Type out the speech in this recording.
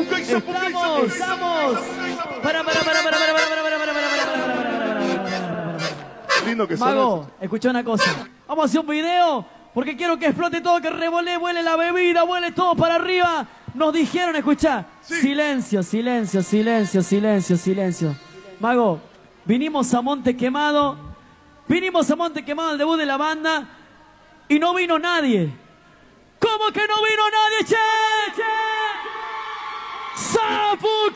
Estamos. Para. Lindo que Mago, escucha una cosa. Vamos a hacer un video porque quiero que explote todo, que revole, vuele la bebida, vuele todo para arriba. Nos dijeron, escucha, silencio. Mago, vinimos a Monte Quemado, al debut de la banda y no vino nadie. ¿Cómo que no vino nadie, che? ¡Zapucay!